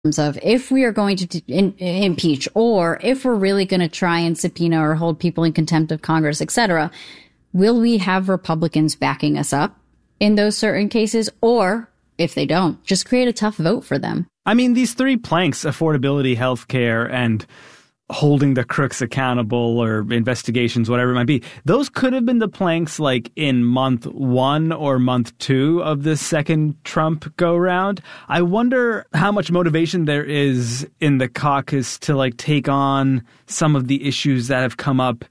of if we are going to impeach, or if we're really going to try and subpoena or hold people in contempt of Congress, etc., will we have Republicans backing us up in those certain cases? Or if they don't, just create a tough vote for them. I mean, these three planks, affordability, healthcare, and holding the crooks accountable, or investigations, whatever it might be, those could have been the planks like in month 1 or month 2 of the second Trump go round. I wonder how much motivation there is in the caucus to like take on some of the issues that have come up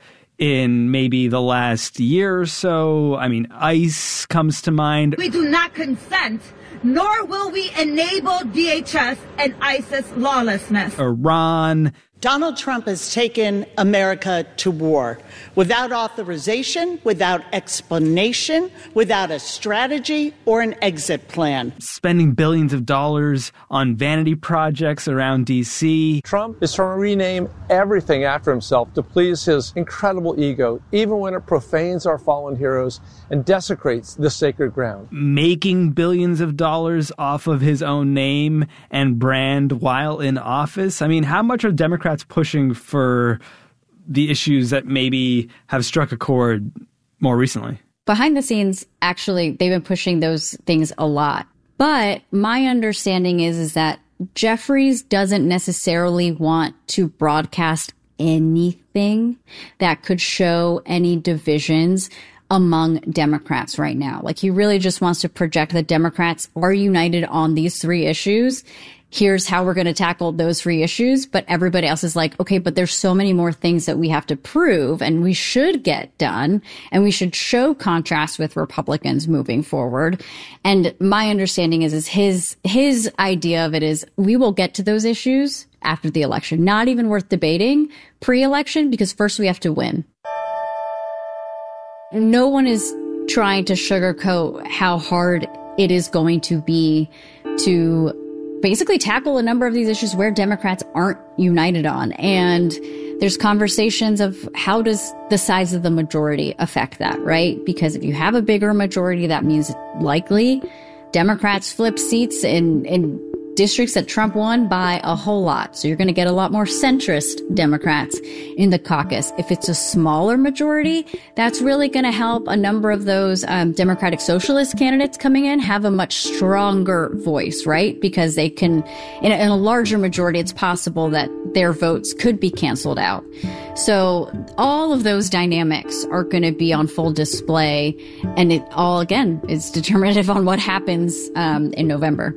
in maybe the last year or so. I mean, ICE comes to mind. We do not consent, nor will we enable DHS and ISIS lawlessness. Iran. Donald Trump has taken America to war without authorization, without explanation, without a strategy or an exit plan. Spending billions of dollars on vanity projects around D.C. Trump is trying to rename everything after himself to please his incredible ego, even when it profanes our fallen heroes and desecrates the sacred ground. Making billions of dollars off of his own name and brand while in office. I mean, how much are Democrats pushing for the issues that maybe have struck a chord more recently? Behind the scenes, actually, they've been pushing those things a lot. But my understanding is that Jeffries doesn't necessarily want to broadcast anything that could show any divisions among Democrats right now. Like, he really just wants to project that Democrats are united on these 3 issues. Here's how we're going to tackle those 3 issues. But everybody else is like, okay, but there's so many more things that we have to prove and we should get done. And we should show contrast with Republicans moving forward. And my understanding is his idea of it is we will get to those issues after the election. Not even worth debating pre-election, because first we have to win. No one is trying to sugarcoat how hard it is going to be to basically tackle a number of these issues where Democrats aren't united on. And there's conversations of how does the size of the majority affect that, right? Because if you have a bigger majority, that means likely Democrats flip seats in districts that Trump won by a whole lot. So you're going to get a lot more centrist Democrats in the caucus. If it's a smaller majority, that's really going to help a number of those Democratic Socialist candidates coming in have a much stronger voice, right? Because they can, in a larger majority, it's possible that their votes could be canceled out. So all of those dynamics are going to be on full display. And it all, again, is determinative on what happens in November.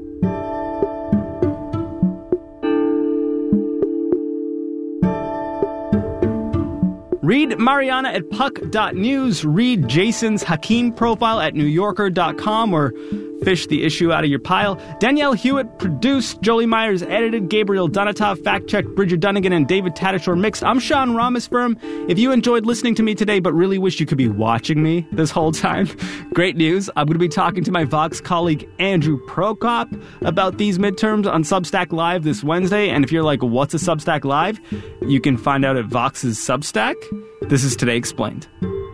Read Mariana at puck.news. Read Jason's Hakeem profile at newyorker.com, or fish the issue out of your pile. Danielle Hewitt produced, Jolie Myers edited, Gabriel Donatov fact-checked, Bridget Dunnigan and David Tadashore mixed. I'm Sean Rameswaram. If you enjoyed listening to me today but really wish you could be watching me this whole time, great news. I'm going to be talking to my Vox colleague Andrew Prokop about these midterms on Substack Live this Wednesday. And if you're like, what's a Substack Live? You can find out at Vox's Substack. This is Today Explained.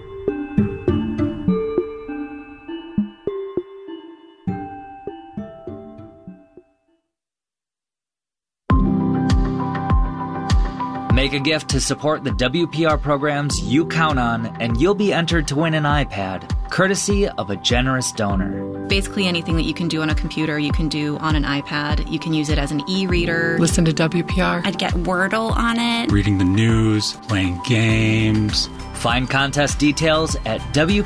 Make a gift to support the WPR programs you count on, and you'll be entered to win an iPad, courtesy of a generous donor. Basically anything that you can do on a computer, you can do on an iPad. You can use it as an e-reader. Listen to WPR. I'd get Wordle on it. Reading the news, playing games. Find contest details at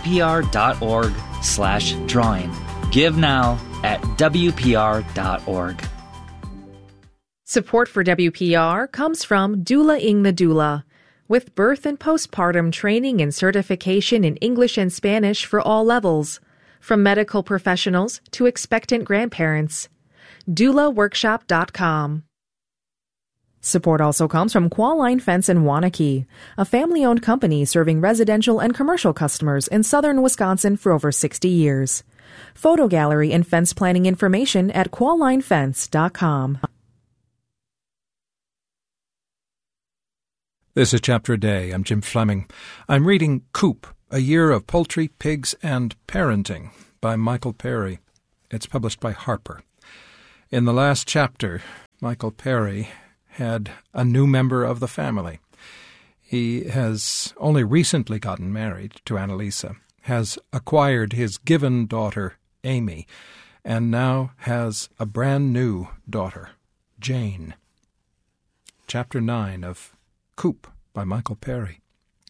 WPR.org/drawing. Give now at WPR.org. Support for WPR comes from Doula-ing the Doula, with birth and postpartum training and certification in English and Spanish for all levels, from medical professionals to expectant grandparents. DoulaWorkshop.com. Support also comes from Qualline Fence in Waunakee, a family-owned company serving residential and commercial customers in southern Wisconsin for over 60 years. Photo gallery and fence planning information at QuallineFence.com. This is Chapter a Day. I'm Jim Fleming. I'm reading Coop, A Year of Poultry, Pigs, and Parenting by Michael Perry. It's published by Harper. In the last chapter, Michael Perry had a new member of the family. He has only recently gotten married to Annalisa, has acquired his given daughter, Amy, and now has a brand new daughter, Jane. Chapter 9 of Coop by Michael Perry.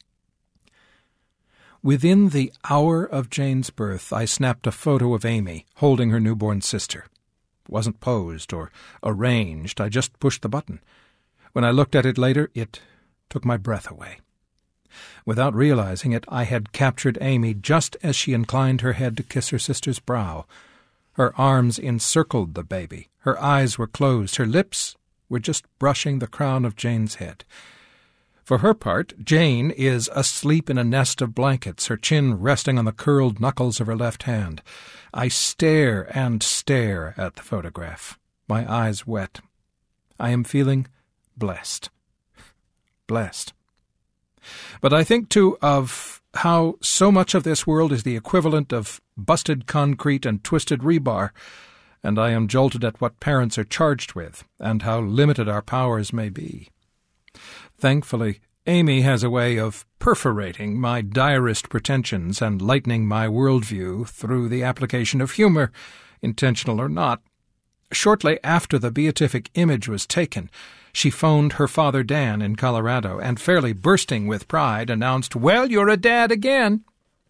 Within the hour of Jane's birth, I snapped a photo of Amy holding her newborn sister. It wasn't posed or arranged. I just pushed the button. When I looked at it later, it took my breath away. Without realizing it, I had captured Amy just as she inclined her head to kiss her sister's brow. Her arms encircled the baby. Her eyes were closed. Her lips were just brushing the crown of Jane's head. For her part, Jane is asleep in a nest of blankets, her chin resting on the curled knuckles of her left hand. I stare and stare at the photograph, my eyes wet. I am feeling blessed. Blessed. But I think, too, of how so much of this world is the equivalent of busted concrete and twisted rebar, and I am jolted at what parents are charged with, and how limited our powers may be. Thankfully, Amy has a way of perforating my direst pretensions and lightening my worldview through the application of humor, intentional or not. Shortly after the beatific image was taken, she phoned her father Dan in Colorado and, fairly bursting with pride, announced, "Well, you're a dad again."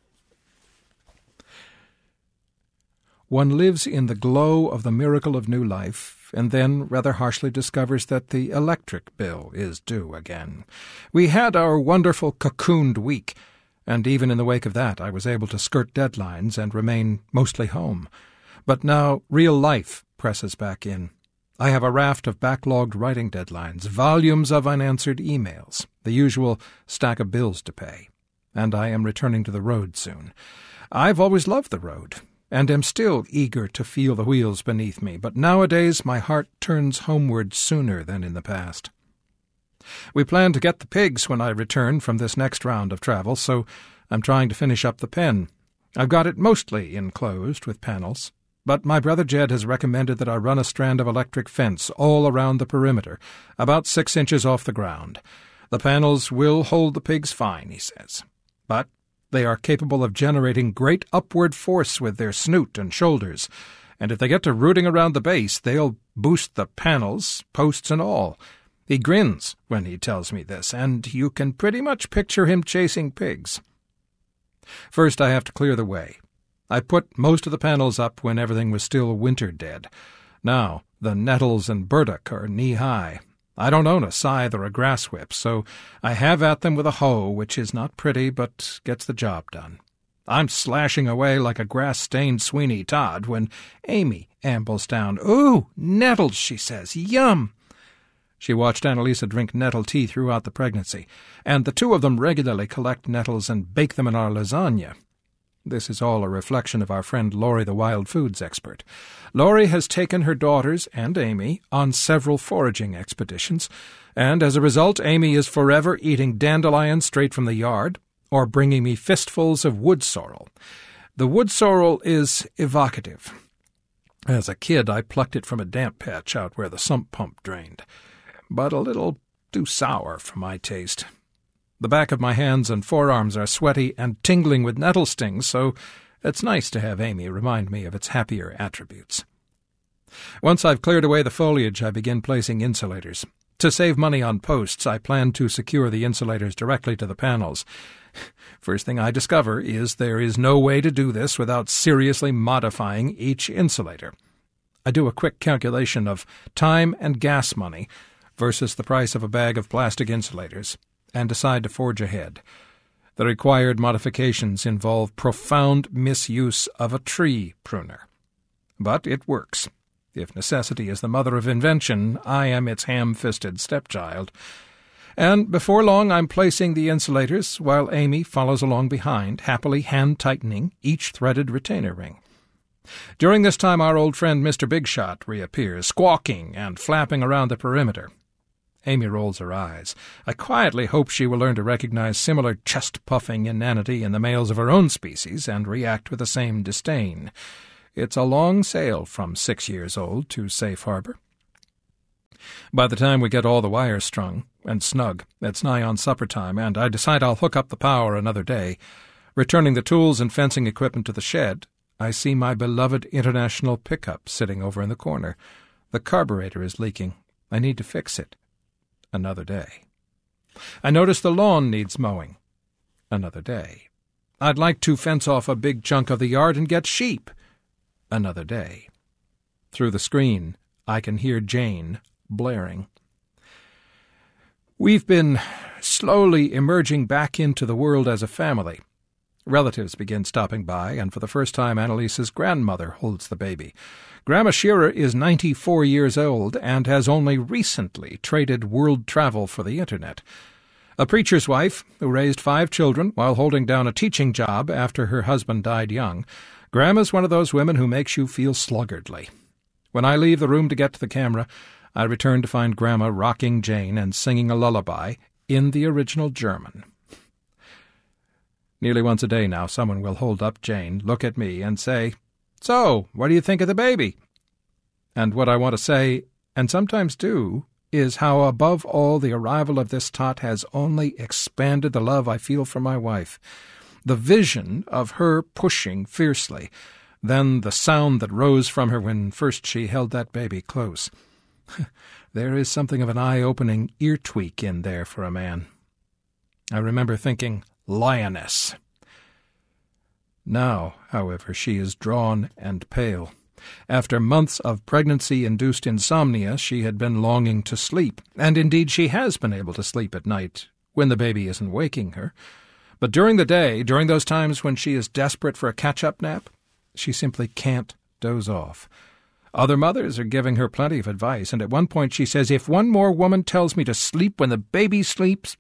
One lives in the glow of the miracle of new life, and then rather harshly discovers that the electric bill is due again. We had our wonderful cocooned week, and even in the wake of that I was able to skirt deadlines and remain mostly home. But now real life presses back in. I have a raft of backlogged writing deadlines, volumes of unanswered emails, the usual stack of bills to pay, and I am returning to the road soon. I've always loved the road, and am still eager to feel the wheels beneath me, but nowadays my heart turns homeward sooner than in the past. We plan to get the pigs when I return from this next round of travel, so I'm trying to finish up the pen. I've got it mostly enclosed with panels, but my brother Jed has recommended that I run a strand of electric fence all around the perimeter, about 6 inches off the ground. The panels will hold the pigs fine, he says, but they are capable of generating great upward force with their snoot and shoulders, and if they get to rooting around the base, they'll boost the panels, posts and all. He grins when he tells me this, and you can pretty much picture him chasing pigs. First, I have to clear the way. I put most of the panels up when everything was still winter dead. Now the nettles and burdock are knee-high. I don't own a scythe or a grass whip, so I have at them with a hoe, which is not pretty but gets the job done. I'm slashing away like a grass-stained Sweeney Todd when Amy ambles down. "Ooh, nettles," she says. "Yum!" She watched Annalisa drink nettle tea throughout the pregnancy, and the two of them regularly collect nettles and bake them in our lasagna. This is all a reflection of our friend Laurie, the wild foods expert. Laurie has taken her daughters and Amy on several foraging expeditions, and as a result, Amy is forever eating dandelions straight from the yard or bringing me fistfuls of wood sorrel. The wood sorrel is evocative. As a kid, I plucked it from a damp patch out where the sump pump drained, but a little too sour for my taste. The back of my hands and forearms are sweaty and tingling with nettle stings, so it's nice to have Amy remind me of its happier attributes. Once I've cleared away the foliage, I begin placing insulators. To save money on posts, I plan to secure the insulators directly to the panels. First thing I discover is there is no way to do this without seriously modifying each insulator. I do a quick calculation of time and gas money versus the price of a bag of plastic insulators, and decide to forge ahead. The required modifications involve profound misuse of a tree pruner. But it works. If necessity is the mother of invention, I am its ham-fisted stepchild. And before long I'm placing the insulators, while Amy follows along behind, happily hand-tightening each threaded retainer ring. During this time our old friend Mr. Big Shot reappears, squawking and flapping around the perimeter. Amy rolls her eyes. I quietly hope she will learn to recognize similar chest-puffing inanity in the males of her own species and react with the same disdain. It's a long sail from 6 years old to safe harbor. By the time we get all the wires strung and snug, it's nigh on supper time, and I decide I'll hook up the power another day. Returning the tools and fencing equipment to the shed, I see my beloved International pickup sitting over in the corner. The carburetor is leaking. I need to fix it. Another day. I notice the lawn needs mowing. Another day. I'd like to fence off a big chunk of the yard and get sheep. Another day. Through the screen, I can hear Jane blaring. We've been slowly emerging back into the world as a family. Relatives begin stopping by, and for the first time Annalise's grandmother holds the baby. Grandma Shearer is 94 years old and has only recently traded world travel for the Internet. A preacher's wife who raised 5 children while holding down a teaching job after her husband died young, Grandma's one of those women who makes you feel sluggardly. When I leave the room to get to the camera, I return to find Grandma rocking Jane and singing a lullaby in the original German. Nearly once a day now someone will hold up Jane, look at me, and say, "So, what do you think of the baby?" And what I want to say, and sometimes do, is how above all the arrival of this tot has only expanded the love I feel for my wife. The vision of her pushing fiercely, then the sound that rose from her when first she held that baby close. There is something of an eye-opening ear tweak in there for a man. I remember thinking, lioness. Now, however, she is drawn and pale. After months of pregnancy-induced insomnia, she had been longing to sleep, and indeed she has been able to sleep at night when the baby isn't waking her. But during the day, during those times when she is desperate for a catch-up nap, she simply can't doze off. Other mothers are giving her plenty of advice, and at one point she says, "If one more woman tells me to sleep when the baby sleeps..."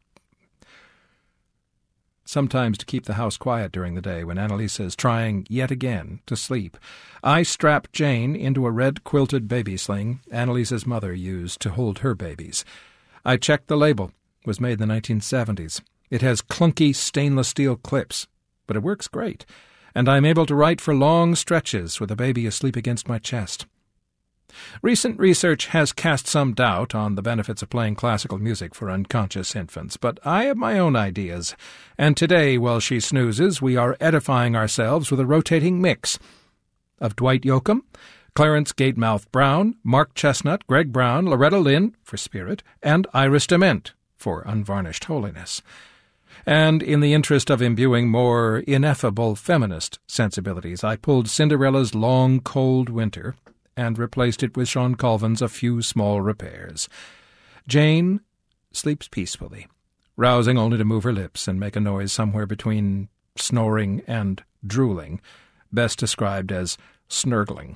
Sometimes to keep the house quiet during the day when Annalisa is trying yet again to sleep, I strap Jane into a red quilted baby sling Annalisa's mother used to hold her babies. I checked the label. It was made in the 1970s. It has clunky stainless steel clips, but it works great, and I'm able to write for long stretches with the baby asleep against my chest. Recent research has cast some doubt on the benefits of playing classical music for unconscious infants, but I have my own ideas, and today, while she snoozes, we are edifying ourselves with a rotating mix of Dwight Yoakam, Clarence Gatemouth Brown, Mark Chestnut, Greg Brown, Loretta Lynn, for spirit, and Iris Dement, for unvarnished holiness. And in the interest of imbuing more ineffable feminist sensibilities, I pulled Cinderella's Long Cold Winter and replaced it with Sean Colvin's A Few Small Repairs. Jane sleeps peacefully, rousing only to move her lips and make a noise somewhere between snoring and drooling, best described as snurgling.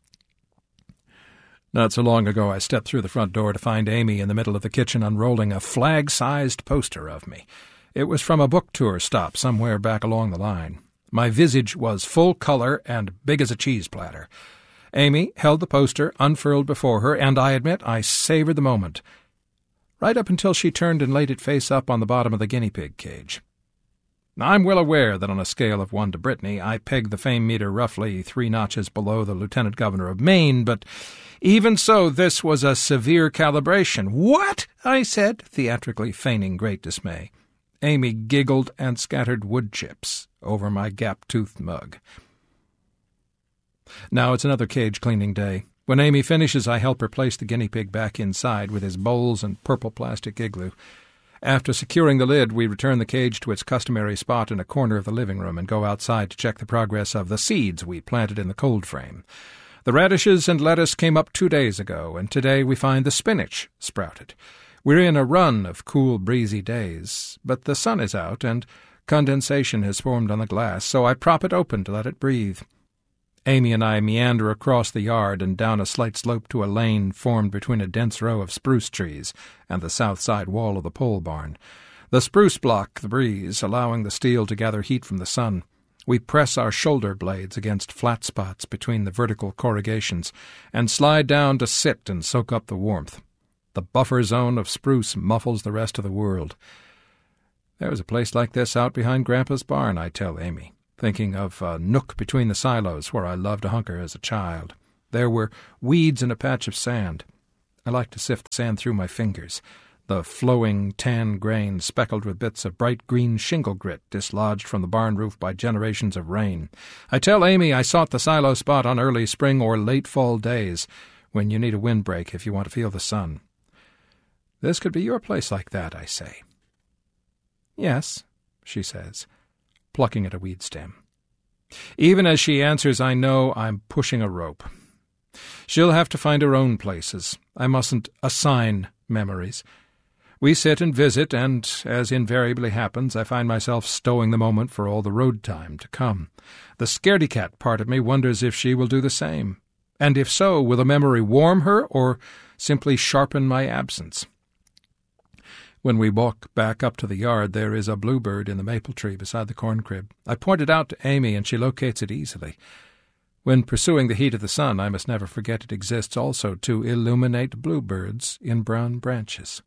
Not so long ago I stepped through the front door to find Amy in the middle of the kitchen unrolling a flag-sized poster of me. It was from a book tour stop somewhere back along the line. My visage was full color and big as a cheese platter. Amy held the poster unfurled before her, and I admit I savored the moment, right up until she turned and laid it face up on the bottom of the guinea pig cage. I'm well aware that on a scale of 1 to Brittany, I pegged the fame meter roughly 3 notches below the Lieutenant Governor of Maine, but even so, this was a severe calibration. "What?" I said, theatrically feigning great dismay. Amy giggled and scattered wood chips over my gap-toothed mug. Now it's another cage-cleaning day. When Amy finishes, I help her place the guinea pig back inside with his bowls and purple plastic igloo. After securing the lid, we return the cage to its customary spot in a corner of the living room and go outside to check the progress of the seeds we planted in the cold frame. The radishes and lettuce came up 2 days ago, and today we find the spinach sprouted. We're in a run of cool, breezy days, but the sun is out and condensation has formed on the glass, so I prop it open to let it breathe. Amy and I meander across the yard and down a slight slope to a lane formed between a dense row of spruce trees and the south side wall of the pole barn. The spruce block the breeze, allowing the steel to gather heat from the sun. We press our shoulder blades against flat spots between the vertical corrugations and slide down to sit and soak up the warmth. The buffer zone of spruce muffles the rest of the world. There's a place like this out behind Grandpa's barn, I tell Amy. thinking of a nook between the silos where I loved to hunker as a child. There were weeds and a patch of sand. I liked to sift the sand through my fingers, the flowing tan grain speckled with bits of bright green shingle grit dislodged from the barn roof by generations of rain. I tell Amy I sought the silo spot on early spring or late fall days, when you need a windbreak if you want to feel the sun. This could be your place like that, I say. Yes, she says, plucking at a weed stem. Even as she answers, I know I'm pushing a rope. She'll have to find her own places. I mustn't assign memories. We sit and visit, and, as invariably happens, I find myself stowing the moment for all the road time to come. The scaredy-cat part of me wonders if she will do the same. And if so, will the memory warm her or simply sharpen my absence? When we walk back up to the yard, there is a bluebird in the maple tree beside the corn crib. I point it out to Amy, and she locates it easily. When pursuing the heat of the sun, I must never forget it exists also to illuminate bluebirds in brown branches.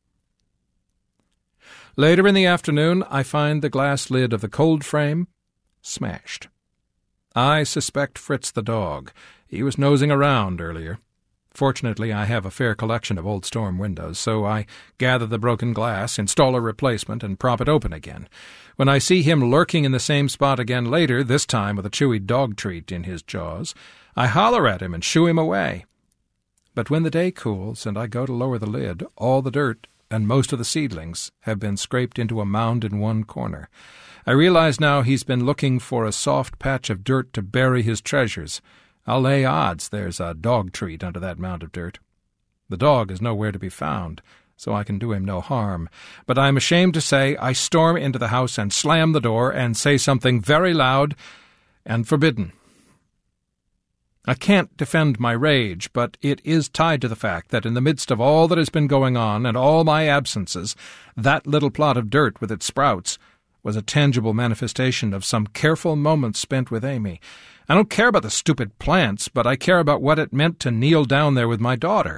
Later in the afternoon, I find the glass lid of the cold frame smashed. I suspect Fritz the dog. He was nosing around earlier. Fortunately, I have a fair collection of old storm windows, so I gather the broken glass, install a replacement, and prop it open again. When I see him lurking in the same spot again later, this time with a chewy dog treat in his jaws, I holler at him and shoo him away. But when the day cools and I go to lower the lid, all the dirt and most of the seedlings have been scraped into a mound in one corner. I realize now he's been looking for a soft patch of dirt to bury his treasures. I'll lay odds there's a dog treat under that mound of dirt. The dog is nowhere to be found, so I can do him no harm. But I'm ashamed to say I storm into the house and slam the door and say something very loud and forbidden. I can't defend my rage, but it is tied to the fact that in the midst of all that has been going on and all my absences, that little plot of dirt with its sprouts was a tangible manifestation of some careful moments spent with Amy. I don't care about the stupid plants, but I care about what it meant to kneel down there with my daughter.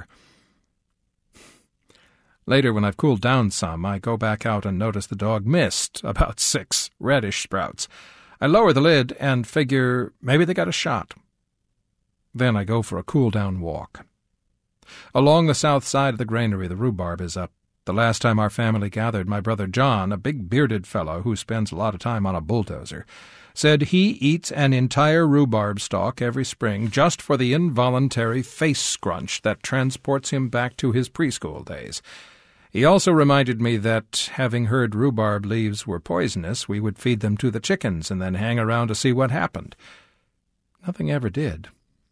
Later, when I've cooled down some, I go back out and notice the dog missed about 6 reddish sprouts. I lower the lid and figure maybe they got a shot. Then I go for a cool-down walk. Along the south side of the granary, the rhubarb is up. The last time our family gathered, my brother John, a big bearded fellow who spends a lot of time on a bulldozer, said he eats an entire rhubarb stalk every spring just for the involuntary face scrunch that transports him back to his preschool days. He also reminded me that, having heard rhubarb leaves were poisonous, we would feed them to the chickens and then hang around to see what happened. Nothing ever did.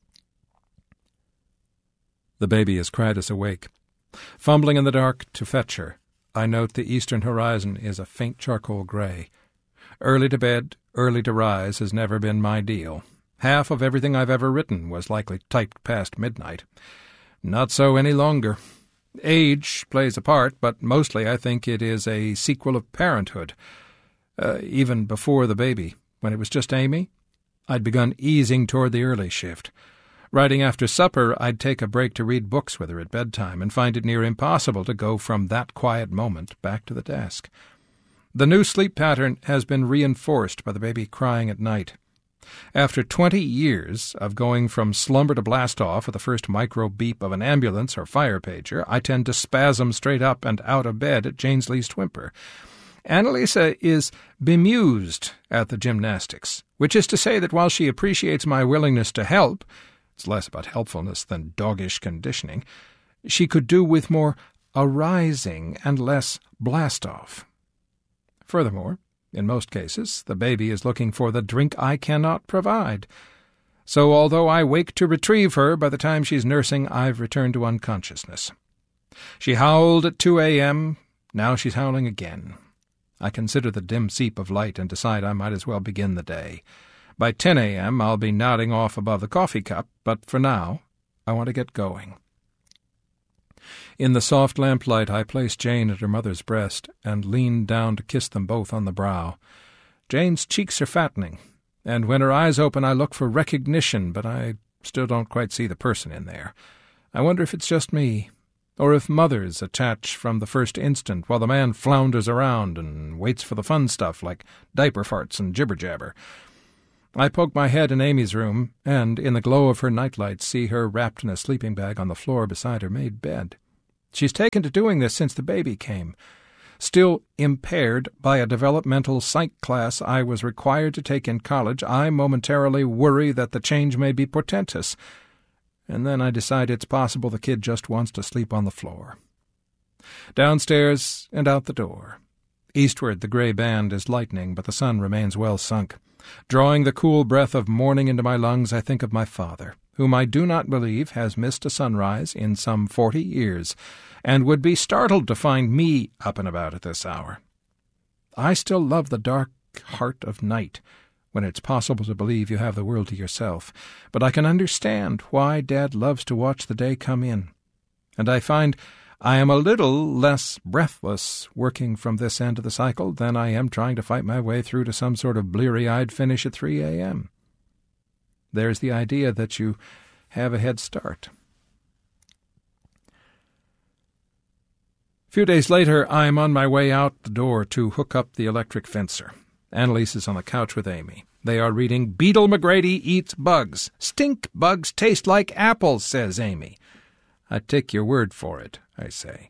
The baby has cried us awake. Fumbling in the dark to fetch her, I note the eastern horizon is a faint charcoal gray. Early to bed, early to rise has never been my deal. Half of everything I've ever written was likely typed past midnight. Not so any longer. Age plays a part, but mostly I think it is a sequel of parenthood. Even before the baby, when it was just Amy, I'd begun easing toward the early shift. Writing after supper, I'd take a break to read books with her at bedtime and find it near impossible to go from that quiet moment back to the desk. The new sleep pattern has been reinforced by the baby crying at night. After 20 years of going from slumber to blast-off with the first micro-beep of an ambulance or fire pager, I tend to spasm straight up and out of bed at Jane's least whimper. Annalisa is bemused at the gymnastics, which is to say that while she appreciates my willingness to help, it's less about helpfulness than doggish conditioning, she could do with more arising and less blast-off. Furthermore, in most cases, the baby is looking for the drink I cannot provide. So although I wake to retrieve her, by the time she's nursing, I've returned to unconsciousness. She howled at 2 a.m., now she's howling again. I consider the dim seep of light and decide I might as well begin the day. By 10 a.m. I'll be nodding off above the coffee cup, but for now I want to get going. In the soft lamplight I place Jane at her mother's breast and lean down to kiss them both on the brow. Jane's cheeks are fattening, and when her eyes open I look for recognition, but I still don't quite see the person in there. I wonder if it's just me, or if mothers attach from the first instant while the man flounders around and waits for the fun stuff like diaper farts and jibber-jabber. I poke my head in Amy's room, and in the glow of her nightlight see her wrapped in a sleeping bag on the floor beside her made bed. She's taken to doing this since the baby came. Still impaired by a developmental psych class I was required to take in college, I momentarily worry that the change may be portentous, and then I decide it's possible the kid just wants to sleep on the floor. Downstairs and out the door. Eastward the gray band is lightening, but the sun remains well sunk. Drawing the cool breath of morning into my lungs, I think of my father, whom I do not believe has missed a sunrise in some 40 years, and would be startled to find me up and about at this hour. I still love the dark heart of night, when it's possible to believe you have the world to yourself, but I can understand why Dad loves to watch the day come in, and I find I am a little less breathless working from this end of the cycle than I am trying to fight my way through to some sort of bleary-eyed finish at 3 a.m. There's the idea that you have a head start. A few days later, I am on my way out the door to hook up the electric fencer. Annalise is on the couch with Amy. They are reading Beetle McGrady Eats Bugs. Stink bugs taste like apples, says Amy. I take your word for it, I say.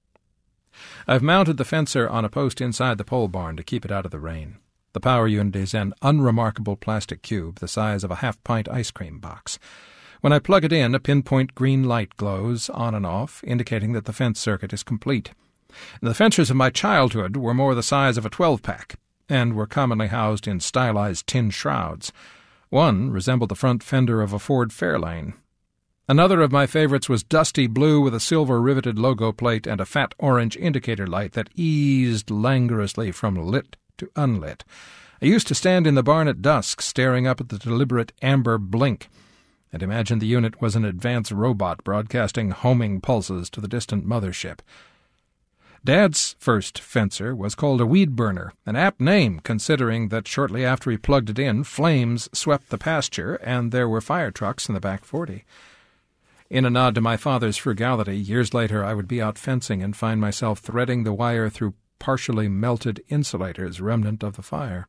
I've mounted the fencer on a post inside the pole barn to keep it out of the rain. The power unit is an unremarkable plastic cube the size of a half-pint ice cream box. When I plug it in, a pinpoint green light glows on and off, indicating that the fence circuit is complete. The fences of my childhood were more the size of a 12-pack, and were commonly housed in stylized tin shrouds. One resembled the front fender of a Ford Fairlane. Another of my favorites was dusty blue with a silver riveted logo plate and a fat orange indicator light that eased languorously from lit to unlit. I used to stand in the barn at dusk, staring up at the deliberate amber blink, and imagine the unit was an advanced robot broadcasting homing pulses to the distant mothership. Dad's first fencer was called a weed burner, an apt name considering that shortly after he plugged it in, flames swept the pasture and there were fire trucks in the back 40. In a nod to my father's frugality, years later I would be out fencing and find myself threading the wire through partially melted insulators remnant of the fire.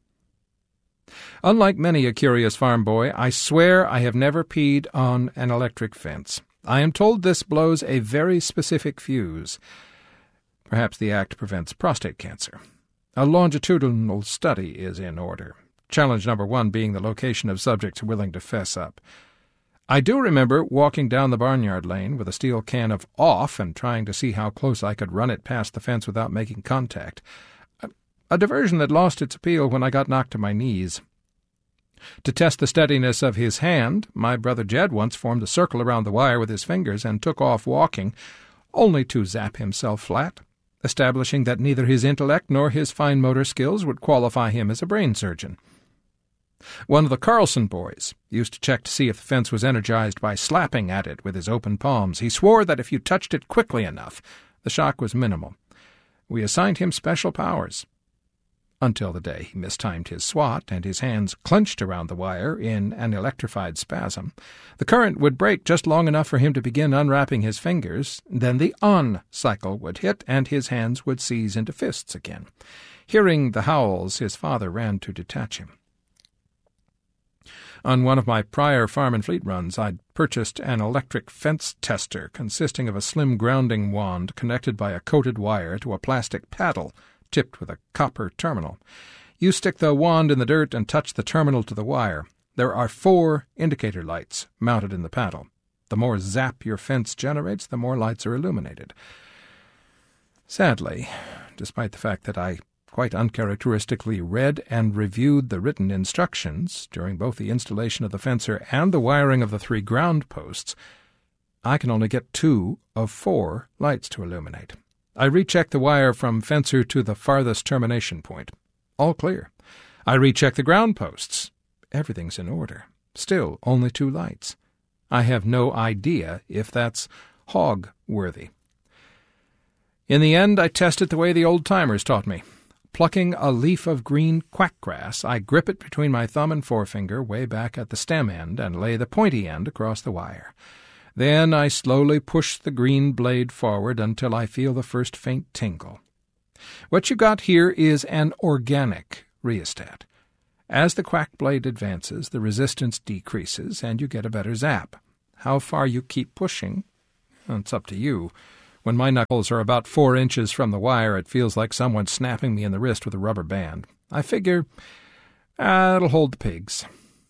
Unlike many a curious farm boy, I swear I have never peed on an electric fence. I am told this blows a very specific fuse. Perhaps the act prevents prostate cancer. A longitudinal study is in order. Challenge number 1 being the location of subjects willing to fess up. I do remember walking down the barnyard lane with a steel can of off and trying to see how close I could run it past the fence without making contact. A diversion that lost its appeal when I got knocked to my knees. To test the steadiness of his hand, my brother Jed once formed a circle around the wire with his fingers and took off walking, only to zap himself flat, establishing that neither his intellect nor his fine motor skills would qualify him as a brain surgeon. One of the Carlson boys used to check to see if the fence was energized by slapping at it with his open palms. He swore that if you touched it quickly enough, the shock was minimal. We assigned him special powers. Until the day he mistimed his swat and his hands clenched around the wire in an electrified spasm. The current would break just long enough for him to begin unwrapping his fingers. Then the on cycle would hit and his hands would seize into fists again. Hearing the howls, his father ran to detach him. On one of my prior farm and fleet runs, I'd purchased an electric fence tester consisting of a slim grounding wand connected by a coated wire to a plastic paddle tipped with a copper terminal. You stick the wand in the dirt and touch the terminal to the wire. There are 4 indicator lights mounted in the paddle. The more zap your fence generates, the more lights are illuminated. Sadly, despite the fact that I quite uncharacteristically read and reviewed the written instructions during both the installation of the fencer and the wiring of the 3 ground posts, I can only get 2 of 4 lights to illuminate. I recheck the wire from fencer to the farthest termination point. All clear. I recheck the ground posts. Everything's in order. Still only 2 lights. I have no idea if that's hog-worthy. In the end, I test it the way the old-timers taught me. Plucking a leaf of green quackgrass, I grip it between my thumb and forefinger way back at the stem end and lay the pointy end across the wire. Then I slowly push the green blade forward until I feel the first faint tingle. What you got here is an organic rheostat. As the quack blade advances, the resistance decreases, and you get a better zap. How far you keep pushing, it's up to you. When my knuckles are about 4 inches from the wire, it feels like someone snapping me in the wrist with a rubber band. I figure, it'll hold the pigs.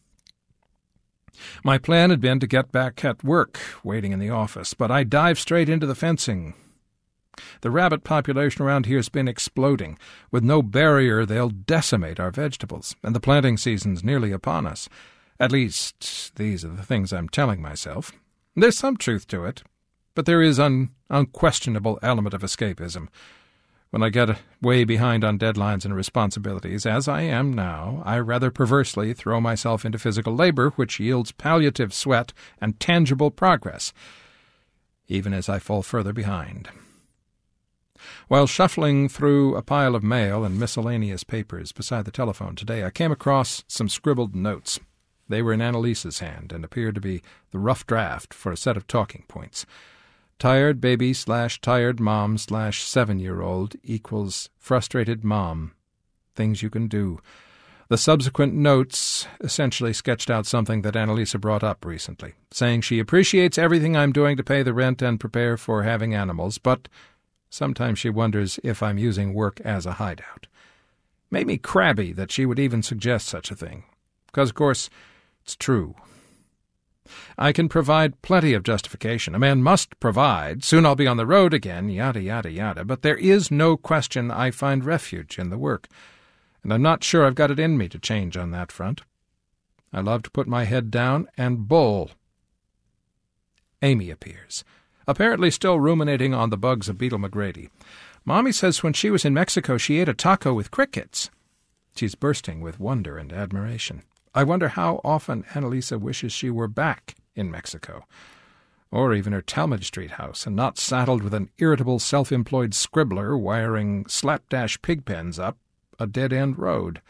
My plan had been to get back at work, waiting in the office, but I dived straight into the fencing. The rabbit population around here has been exploding. With no barrier, they'll decimate our vegetables, and the planting season's nearly upon us. At least, these are the things I'm telling myself. There's some truth to it, but there is an unquestionable element of escapism. When I get way behind on deadlines and responsibilities, as I am now, I rather perversely throw myself into physical labor, which yields palliative sweat and tangible progress, even as I fall further behind. While shuffling through a pile of mail and miscellaneous papers beside the telephone today, I came across some scribbled notes. They were in Annalisa's hand and appeared to be the rough draft for a set of talking points. Tired baby / tired mom / 7-year-old equals frustrated mom. Things you can do. The subsequent notes essentially sketched out something that Annalisa brought up recently, saying she appreciates everything I'm doing to pay the rent and prepare for having animals, but sometimes she wonders if I'm using work as a hideout. Made me crabby that she would even suggest such a thing, because, of course, it's true. I can provide plenty of justification. A man must provide. Soon I'll be on the road again, yada, yada, yada. But there is no question I find refuge in the work, and I'm not sure I've got it in me to change on that front. I love to put my head down and bull. Amy appears, apparently still ruminating on the bugs of Beetle McGrady. Mommy says when she was in Mexico she ate a taco with crickets. She's bursting with wonder and admiration. I wonder how often Annalisa wishes she were back in Mexico, or even her Talmadge Street house, and not saddled with an irritable self-employed scribbler wiring slapdash pig pens up a dead-end road.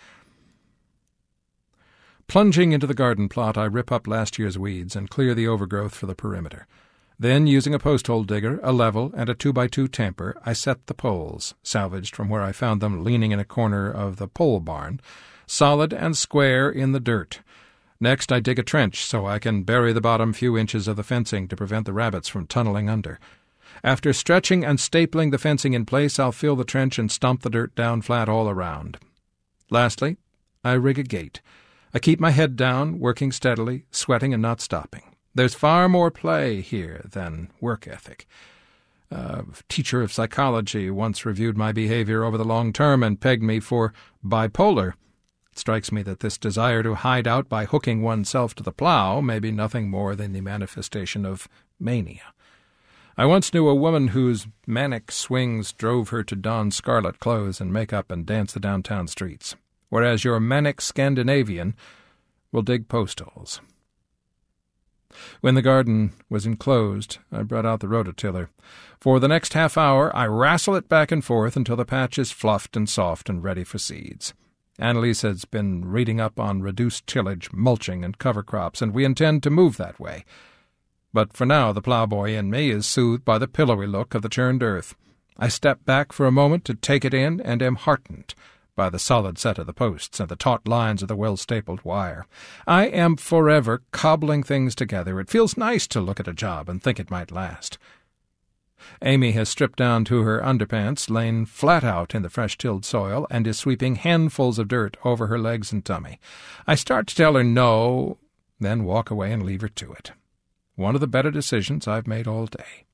Plunging into the garden plot, I rip up last year's weeds and clear the overgrowth for the perimeter. Then, using a post-hole digger, a level, and a 2x2 tamper, I set the poles, salvaged from where I found them leaning in a corner of the pole barn, solid and square in the dirt. Next, I dig a trench so I can bury the bottom few inches of the fencing to prevent the rabbits from tunneling under. After stretching and stapling the fencing in place, I'll fill the trench and stomp the dirt down flat all around. Lastly, I rig a gate. I keep my head down, working steadily, sweating and not stopping. There's far more play here than work ethic. A teacher of psychology once reviewed my behavior over the long term and pegged me for bipolar. It strikes me that this desire to hide out by hooking oneself to the plow may be nothing more than the manifestation of mania. I once knew a woman whose manic swings drove her to don scarlet clothes and makeup and dance the downtown streets, whereas your manic Scandinavian will dig post holes. When the garden was enclosed, I brought out the rototiller. For the next half hour, I wrestle it back and forth until the patch is fluffed and soft and ready for seeds. Annalisa has been reading up on reduced tillage, mulching, and cover crops, and we intend to move that way. But for now, the plowboy in me is soothed by the pillowy look of the churned earth. I step back for a moment to take it in and am heartened by the solid set of the posts and the taut lines of the well-stapled wire. I am forever cobbling things together. It feels nice to look at a job and think it might last. Amy has stripped down to her underpants, lain flat out in the fresh-tilled soil, and is sweeping handfuls of dirt over her legs and tummy. I start to tell her no, then walk away and leave her to it. One of the better decisions I've made all day.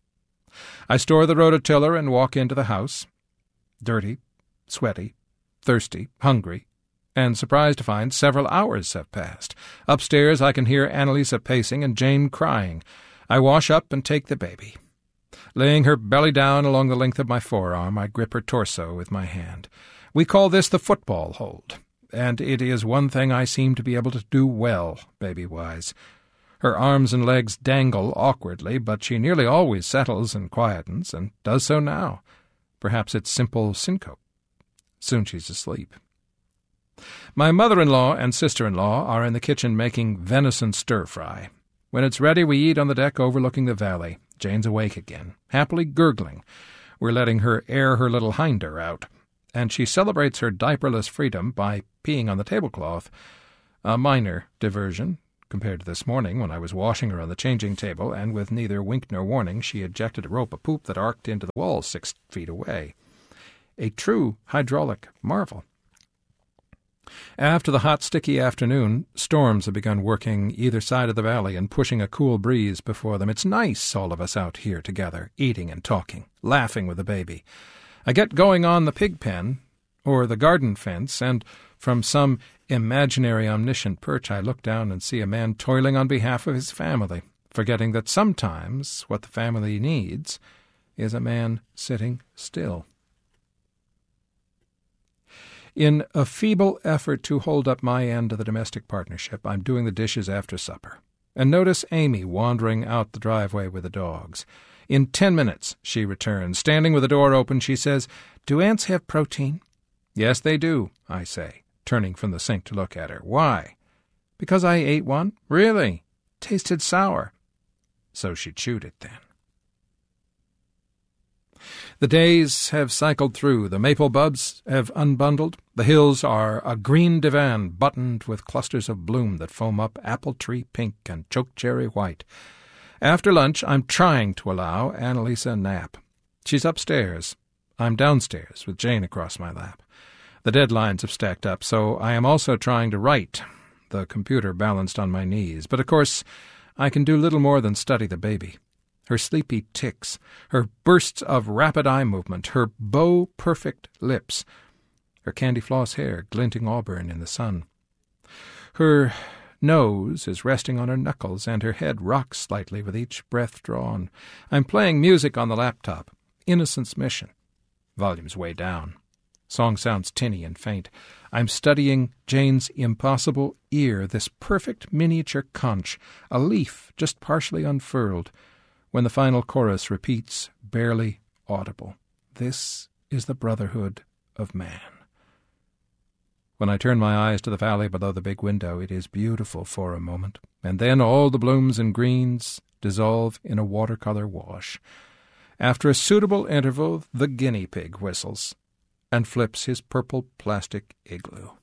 I store the rototiller and walk into the house, dirty, sweaty, thirsty, hungry, and surprised to find several hours have passed. Upstairs I can hear Annalisa pacing and Jane crying. I wash up and take the baby. Laying her belly down along the length of my forearm, I grip her torso with my hand. We call this the football hold, and it is one thing I seem to be able to do well, baby-wise. Her arms and legs dangle awkwardly, but she nearly always settles and quietens, and does so now. Perhaps it's simple syncope. Soon she's asleep. My mother-in-law and sister-in-law are in the kitchen making venison stir-fry. When it's ready, we eat on the deck overlooking the valley. Jane's awake again, happily gurgling. We're letting her air her little hinder out. and she celebrates her diaperless freedom by peeing on the tablecloth, a minor diversion compared to this morning when I was washing her on the changing table, and with neither wink nor warning she ejected a rope of poop that arced into the wall 6 feet away. A true hydraulic marvel. After the hot, sticky afternoon, storms have begun working either side of the valley and pushing a cool breeze before them. It's nice, all of us out here together, eating and talking, laughing with the baby. I get going on the pig pen, or the garden fence, and from some imaginary omniscient perch I look down and see a man toiling on behalf of his family, forgetting that sometimes what the family needs is a man sitting still. In a feeble effort to hold up my end of the domestic partnership, I'm doing the dishes after supper, and notice Amy wandering out the driveway with the dogs. In 10 minutes, she returns. Standing with the door open, she says, "Do ants have protein?" "Yes, they do," I say, turning from the sink to look at her. "Why?" "Because I ate one." "Really? Tasted sour." So she chewed it then. The days have cycled through. The maple buds have unbundled. The hills are a green divan buttoned with clusters of bloom that foam up apple tree pink and chokecherry white. After lunch, I'm trying to allow Annalisa a nap. She's upstairs. I'm downstairs with Jane across my lap. The deadlines have stacked up, so I am also trying to write, the computer balanced on my knees. But of course, I can do little more than study the baby. Her sleepy ticks, her bursts of rapid eye movement, her bow-perfect lips, her candy-floss hair glinting auburn in the sun. Her nose is resting on her knuckles, and her head rocks slightly with each breath drawn. I'm playing music on the laptop. Innocent's Mission. Volume's way down. Song sounds tinny and faint. I'm studying Jane's impossible ear, this perfect miniature conch, a leaf just partially unfurled, when the final chorus repeats, barely audible, "This is the brotherhood of man." When I turn my eyes to the valley below the big window, it is beautiful for a moment, and then all the blooms and greens dissolve in a watercolor wash. After a suitable interval, the guinea pig whistles and flips his purple plastic igloo.